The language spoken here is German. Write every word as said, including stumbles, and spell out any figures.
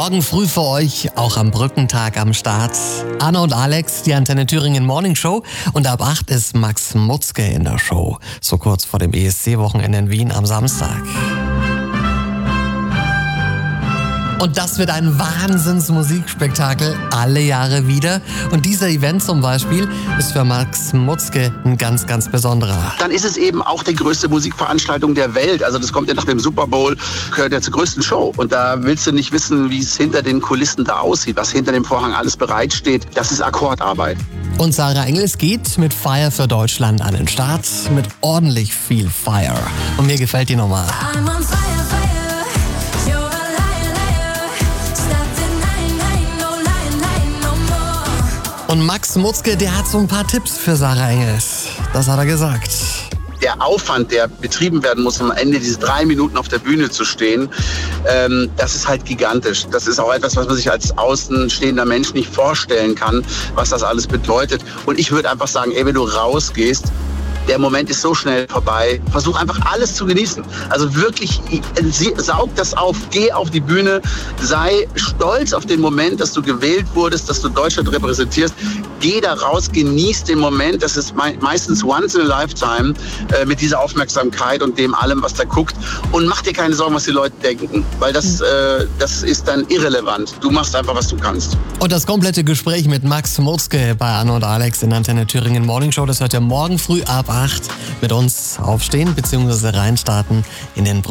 Morgen früh für euch, auch am Brückentag am Start. Anna und Alex, die Antenne Thüringen Morning Show. Und ab acht ist Max Mutzke in der Show. So kurz vor dem E S C-Wochenende in Wien am Samstag. Und das wird ein Wahnsinns-Musikspektakel, alle Jahre wieder. Und dieser Event zum Beispiel ist für Max Mutzke ein ganz, ganz besonderer. Dann ist es eben auch die größte Musikveranstaltung der Welt. Also das kommt ja nach dem Super Bowl, gehört ja zur größten Show. Und da willst du nicht wissen, wie es hinter den Kulissen da aussieht, was hinter dem Vorhang alles bereitsteht. Das ist Akkordarbeit. Und Sarah Engels geht mit Fire für Deutschland an den Start, mit ordentlich viel Fire. Und mir gefällt die Nummer. Und Max Mutzke, der hat so ein paar Tipps für Sarah Engels. Das hat er gesagt. Der Aufwand, der betrieben werden muss, am Ende diese drei Minuten auf der Bühne zu stehen, ähm, das ist halt gigantisch. Das ist auch etwas, was man sich als außenstehender Mensch nicht vorstellen kann, was das alles bedeutet. Und ich würde einfach sagen, ey, wenn du rausgehst, der Moment ist so schnell vorbei. Versuch einfach alles zu genießen. Also wirklich, saug das auf, geh auf die Bühne, sei stolz auf den Moment, dass du gewählt wurdest, dass du Deutschland repräsentierst. Geh da raus, genieß den Moment. Das ist meistens once in a lifetime äh, mit dieser Aufmerksamkeit und dem allem, was da guckt. Und mach dir keine Sorgen, was die Leute denken, weil das, äh, das ist dann irrelevant. Du machst einfach, was du kannst. Und das komplette Gespräch mit Max Mutzke bei Anna und Alex in Antenne Thüringen Morning Show, das hört ihr morgen früh ab acht mit uns aufstehen bzw. reinstarten in den